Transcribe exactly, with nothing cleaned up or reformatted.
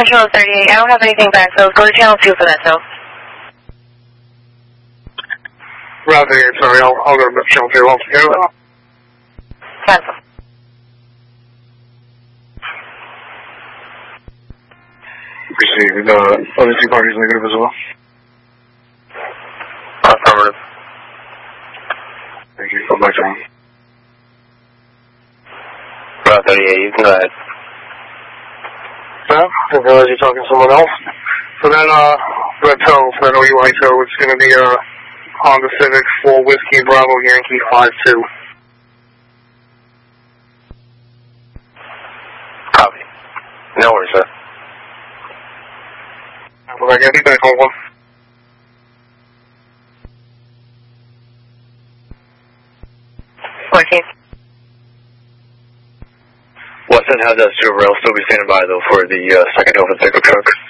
Central thirty-eight. I don't have anything back, so go to channel two for that, so. Route thirty-eight, sorry, I'll, I'll go to channel two altogether. Cancel. Received. Uh, other two parties negative as well. Affirmative. Thank you. Go back to him. Route thirty-eight, you can go ahead. Yeah, I didn't realize you're talking to someone else. So then, uh, red tow, for that O U I tow, it's going to be, uh, Honda Civic for Whiskey Bravo Yankee five two. Copy. No worries, sir. Well, I got to be back on one. fourteen. Weston has that super rail still be standing by though for the uh, second open cycle truck.